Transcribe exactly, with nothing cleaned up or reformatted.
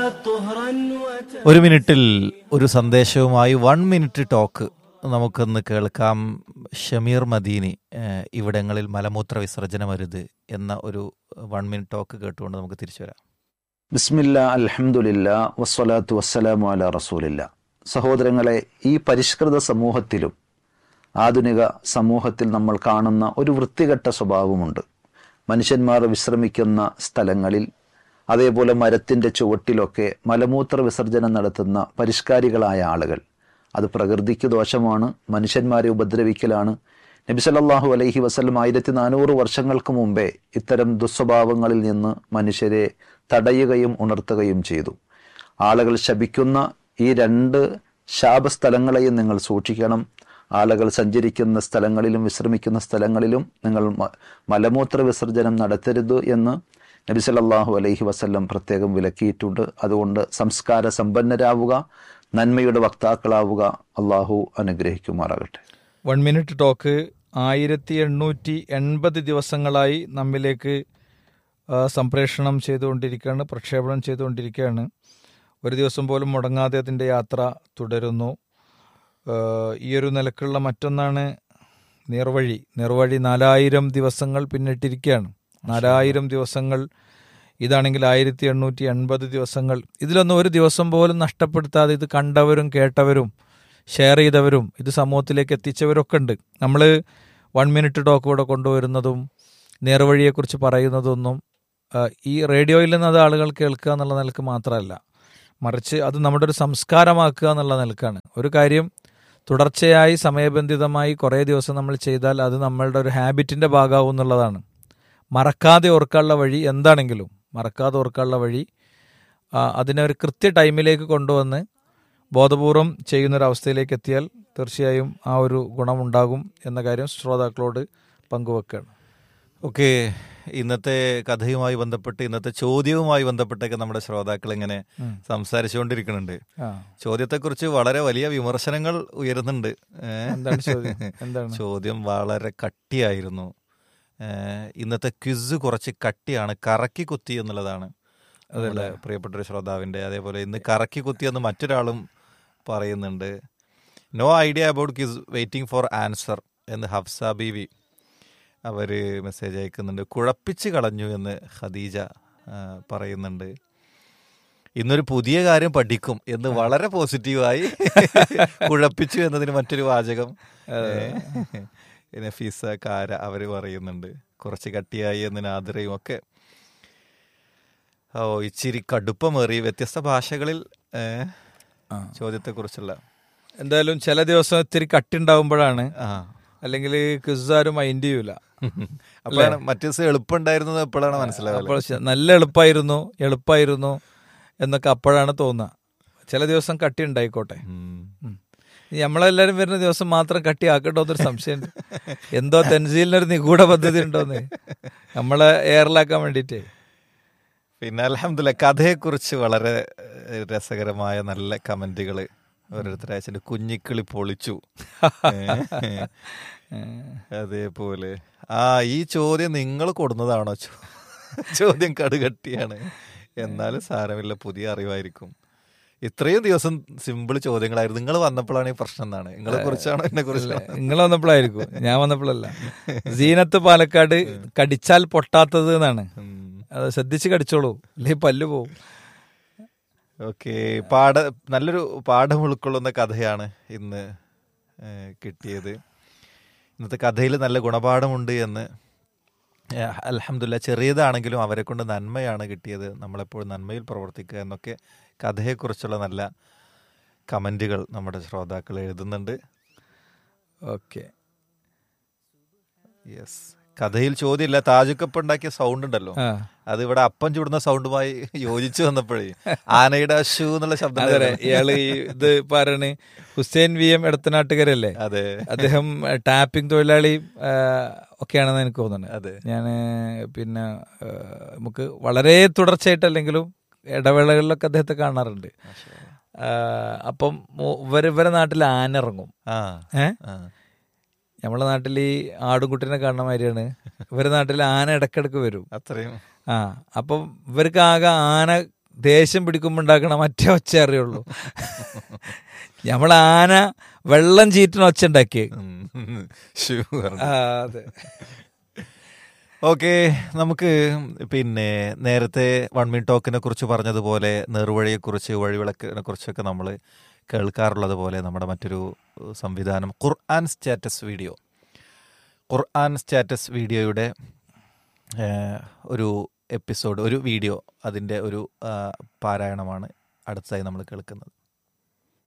ഒരു മിനിറ്റിൽ ഒരു സന്ദേശവുമായി വൺ മിനിറ്റ് ടോക്ക് നമുക്കൊന്ന് കേൾക്കാം. ഷമീർ മദീനി, ഇവിടങ്ങളിൽ മലമൂത്ര വിസർജനമരുത് എന്ന ഒരു വൺ മിനിറ്റ് ടോക്ക് കേട്ടുകൊണ്ട് നമുക്ക് തിരിച്ചു വരാം. ബിസ്മില്ലാ, അൽഹംദുലില്ലാ, വസ്സലാത്തു വസ്സലാമു അലാ റസൂലില്ലാ. സഹോദരങ്ങളെ, ഈ പരിഷ്കൃത സമൂഹത്തിലും ആധുനിക സമൂഹത്തിൽ നമ്മൾ കാണുന്ന ഒരു വൃത്തികെട്ട സ്വഭാവമുണ്ട്. മനുഷ്യന്മാർ വിശ്രമിക്കുന്ന സ്ഥലങ്ങളിൽ, അതേപോലെ മരത്തിൻ്റെ ചുവട്ടിലൊക്കെ മലമൂത്ര വിസർജനം നടത്തുന്ന പരിഷ്കാരികളായ ആളുകൾ. അത് പ്രകൃതിക്ക് ദോഷമാണ്, മനുഷ്യന്മാരെ ഉപദ്രവിക്കലാണ്. നബി സല്ലല്ലാഹു അലൈഹി വസല്ലം ആയിരത്തി നാനൂറ് വർഷങ്ങൾക്ക് മുമ്പേ ഇത്തരം ദുസ്വഭാവങ്ങളിൽ നിന്ന് മനുഷ്യരെ തടയുകയും ഉണർത്തുകയും ചെയ്തു. ആളുകൾ ശപിക്കുന്ന ഈ രണ്ട് ശാപസ്ഥലങ്ങളെയും നിങ്ങൾ സൂക്ഷിക്കണം. ആളുകൾ സഞ്ചരിക്കുന്ന സ്ഥലങ്ങളിലും വിശ്രമിക്കുന്ന സ്ഥലങ്ങളിലും നിങ്ങൾ മലമൂത്ര വിസർജനം നടത്തരുത് എന്ന് നബി സല്ലല്ലാഹു അലൈഹി വസല്ലം പ്രത്യേകം വിലക്കിയിട്ടുണ്ട്. അതുകൊണ്ട് സംസ്കാര സമ്പന്നരാവുക, നന്മയുടെ വക്താക്കളാവുക. അള്ളാഹു അനുഗ്രഹിക്കുമാറാകട്ടെ. വൺ മിനിറ്റ് ടോക്ക് ആയിരത്തി എണ്ണൂറ്റി എൺപത് ദിവസങ്ങളായി നമ്മിലേക്ക് സംപ്രേഷണം ചെയ്തുകൊണ്ടിരിക്കുകയാണ്, പ്രക്ഷേപണം ചെയ്തുകൊണ്ടിരിക്കുകയാണ്. ഒരു ദിവസം പോലും മുടങ്ങാതെ അതിൻ്റെ യാത്ര തുടരുന്നു. ഈ ഒരു നിലക്കുള്ള മറ്റൊന്നാണ് നിർവഴി. നിർവഴി നാലായിരം ദിവസങ്ങൾ പിന്നിട്ടിരിക്കുകയാണ്. നാലായിരം ദിവസങ്ങൾ. ഇതാണെങ്കിൽ ആയിരത്തി എണ്ണൂറ്റി എൺപത് ദിവസങ്ങൾ. ഇതിലൊന്നും ഒരു ദിവസം പോലും നഷ്ടപ്പെടുത്താതെ ഇത് കണ്ടവരും കേട്ടവരും ഷെയർ ചെയ്തവരും ഇത് സമൂഹത്തിലേക്ക് എത്തിച്ചവരൊക്കെ ഉണ്ട്. നമ്മൾ വൺ മിനിറ്റ് ടോക്ക് ഇവിടെ കൊണ്ടുവരുന്നതും നേർവഴിയെക്കുറിച്ച് പറയുന്നതൊന്നും ഈ റേഡിയോയിൽ നിന്ന് അത് ആളുകൾ കേൾക്കുക എന്നുള്ള നിലക്ക് മാത്രമല്ല, മറിച്ച് അത് നമ്മുടെ ഒരു സംസ്കാരമാക്കുക എന്നുള്ള നിലക്കാണ്. ഒരു കാര്യം തുടർച്ചയായി സമയബന്ധിതമായി കുറേ ദിവസം നമ്മൾ ചെയ്താൽ അത് നമ്മളുടെ ഒരു ഹാബിറ്റിൻ്റെ ഭാഗമാവും എന്നുള്ളതാണ്. മറക്കാതെ ഓർക്കാനുള്ള വഴി എന്താണെങ്കിലും മറക്കാതെ ഓർക്കാനുള്ള വഴി അതിനെ ഒരു കൃത്യ ടൈമിലേക്ക് കൊണ്ടുവന്ന് ബോധപൂർവം ചെയ്യുന്നൊരവസ്ഥയിലേക്ക് എത്തിയാൽ തീർച്ചയായും ആ ഒരു ഗുണമുണ്ടാകും എന്ന കാര്യം ശ്രോതാക്കളോട് പങ്കുവെക്കുകയാണ്. ഓക്കെ, ഇന്നത്തെ കഥയുമായി ബന്ധപ്പെട്ട് ഇന്നത്തെ ചോദ്യവുമായി ബന്ധപ്പെട്ടൊക്കെ നമ്മുടെ ശ്രോതാക്കൾ ഇങ്ങനെ സംസാരിച്ചുകൊണ്ടിരിക്കുന്നുണ്ട്. ചോദ്യത്തെക്കുറിച്ച് വളരെ വലിയ വിമർശനങ്ങൾ ഉയരുന്നുണ്ട്. ചോദ്യം വളരെ കട്ടിയായിരുന്നു. ഇന്നത്തെ ക്വിസ് കുറച്ച് കട്ടിയാണ്, കറക്കി കുത്തി എന്നുള്ളതാണ് അതല്ലേ പ്രിയപ്പെട്ടൊരു ശ്രോതാവിൻ്റെ. അതേപോലെ ഇന്ന് കറക്കി കുത്തി എന്ന് മറ്റൊരാളും പറയുന്നുണ്ട്. No idea about quiz, waiting for answer എന്ന് ഹഫ്സ ബീവി അവർ മെസ്സേജ് അയക്കുന്നുണ്ട്. കുഴപ്പിച്ച് കളഞ്ഞു എന്ന് ഖദീജ പറയുന്നുണ്ട്. ഇന്നൊരു പുതിയ കാര്യം പഠിക്കും എന്ന് വളരെ പോസിറ്റീവായി കുഴപ്പിച്ചു എന്നതിന് മറ്റൊരു വാചകം നഫീസ കാര അവർ പറയുന്നുണ്ട്. കുറച്ച് കട്ടിയായി എന്ന് നാദിറയും ഒക്കെ. ഓ, ഇച്ചിരി കടുപ്പമേറി വ്യത്യസ്ത ഭാഷകളിൽ ചോദ്യത്തെക്കുറിച്ചുള്ള. എന്തായാലും ചില ദിവസം ഇത്തിരി കട്ടുണ്ടാവുമ്പോഴാണ്, അല്ലെങ്കിൽ ക്വിസാരും മൈൻഡ് ചെയ്യൂല. അപ്പോഴാണ് മറ്റു ദിവസം എളുപ്പമുണ്ടായിരുന്നു എപ്പോഴാണ് മനസ്സിലാവുക. അപ്പോൾ നല്ല എളുപ്പമായിരുന്നു എളുപ്പമായിരുന്നു എന്നൊക്കെ അപ്പോഴാണ് തോന്നുക. ചില ദിവസം കട്ടി ഉണ്ടായിക്കോട്ടെ, നമ്മളെല്ലാരും വരുന്ന ദിവസം മാത്രം കട്ടി ആക്കട്ടോ എന്നൊരു സംശയം. എന്തോ തെൻസീലിനൊരു നിഗൂഢ പദ്ധതി ഉണ്ടോന്ന് നമ്മളെ എയറിലാക്കാൻ വേണ്ടിയിട്ട്. പിന്നെ അൽഹംദുലില്ലാ കഥയെക്കുറിച്ച് വളരെ രസകരമായ നല്ല കമന്റുകൾ ഓരോരുത്തർ അയച്ചിട്ട്. കുഞ്ഞിക്കിളി പൊളിച്ചു. അതേപോലെ ആ ഈ ചോദ്യം നിങ്ങൾ കൊടുന്നതാണോ? ചോദ്യം കടുകട്ടിയാണ്, എന്നാലും സാരമില്ല, പുതിയ അറിവായിരിക്കും. ഇത്രയും ദിവസം സിമ്പിൾ ചോദ്യങ്ങളായിരുന്നു. നിങ്ങൾ വന്നപ്പോഴാണ് ഈ പ്രശ്നം. എന്നാണ് നിങ്ങളെ കുറിച്ചാണോ എന്നെ കുറിച്ച്? നിങ്ങൾ വന്നപ്പോഴായിരിക്കും, ഞാൻ വന്നപ്പോഴല്ല. സീനത്ത് പാലക്കാട് കടിച്ചാൽ പൊട്ടാത്തത് എന്നാണ്. അത് ശ്രദ്ധിച്ച് കടിച്ചോളൂ, അല്ലെങ്കിൽ പല്ല് പോവും. ഓക്കെ, പാഠ നല്ലൊരു പാഠം ഉൾക്കൊള്ളുന്ന കഥയാണ് ഇന്ന് കിട്ടിയത്. ഇന്നത്തെ കഥയിൽ നല്ല ഗുണപാഠമുണ്ട് എന്ന് അൽഹംദുലില്ലാ. ചെറിയതാണെങ്കിലും അവരെ കൊണ്ട് നന്മയാണ് കിട്ടിയത്. നമ്മളെപ്പോഴും നന്മയിൽ പ്രവർത്തിക്കുക എന്നൊക്കെ കഥയെക്കുറിച്ചുള്ള നല്ല കമൻറ്റുകൾ നമ്മുടെ ശ്രോതാക്കൾ എഴുതുന്നുണ്ട്. Okay, yes. കഥയിൽ ചോദ്യമില്ല, താജുക്കപ്പ് ഉണ്ടാക്കിയ സൗണ്ട് ഉണ്ടല്ലോ, അത് ഇവിടെ അപ്പം ചൂടുന്ന സൗണ്ടുമായി യോജിച്ചു വന്നപ്പോഴേ ആനയുടെ അശു എന്നുള്ള ശബ്ദം. ഇയാള് ഇത് പറയണേ ഹുസൈൻ വി എം എടത്തനാട്ടുകാരല്ലേ? അതെ, അദ്ദേഹം ടാപ്പിംഗ് തൊഴിലാളി ഒക്കെയാണെന്ന് എനിക്ക് തോന്നുന്നത്. അതെ, ഞാൻ പിന്നെ നമുക്ക് വളരെ തുടർച്ചയായിട്ടല്ലെങ്കിലും ഇടവേളകളിലൊക്കെ അദ്ദേഹത്തെ കാണാറുണ്ട്. അപ്പം ഇവർ ഇവരെ നാട്ടിൽ ആന ഇറങ്ങും. ഏഹ് നമ്മളെ നാട്ടിൽ ഈ ആടുംകുട്ടിനെ കാണുന്ന മാതിരിയാണ് ഇവരുടെ നാട്ടിൽ ആന ഇടക്കിടക്ക് വരും. അത്രയും ആ അപ്പം ഇവർക്ക് ആകെ ആന ദേഷ്യം പിടിക്കുമ്പോൾ ഉണ്ടാക്കണ മറ്റേ ഒച്ച അറിയുള്ളൂ. നമ്മൾ ആന വെള്ളം ചീറ്റണ ഒച്ച ഉണ്ടാക്കിയേ. അതെ. ഓക്കെ, നമുക്ക് പിന്നെ നേരത്തെ വൺ മിൻ ടോക്കിനെ കുറിച്ച് പറഞ്ഞതുപോലെ നേർവഴിയെക്കുറിച്ച് വഴിവിളക്കിനെ കുറിച്ചൊക്കെ നമ്മൾ കേൾക്കാറുള്ളത് പോലെ നമ്മുടെ മറ്റൊരു സംവിധാനം ഖുർആൻ സ്റ്റാറ്റസ് വീഡിയോ. ഖുർആൻ സ്റ്റാറ്റസ് വീഡിയോയുടെ ഒരു എപ്പിസോഡ്, ഒരു വീഡിയോ, അതിൻ്റെ ഒരു പാരായണമാണ് അടുത്തതായി നമ്മൾ കേൾക്കുന്നത്.